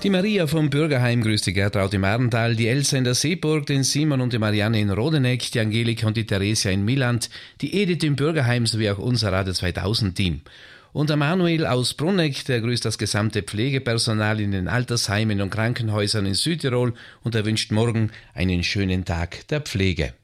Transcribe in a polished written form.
Die Maria vom Bürgerheim grüßt die Gertraud im Arntal, die Elsa in der Seeburg, den Simon und die Marianne in Rodeneck, die Angelika und die Theresia in Milland, die Edith im Bürgerheim sowie auch unser Radio 2000 Team. Und der Manuel aus Brunneck, der grüßt das gesamte Pflegepersonal in den Altersheimen und Krankenhäusern in Südtirol und er wünscht morgen einen schönen Tag der Pflege.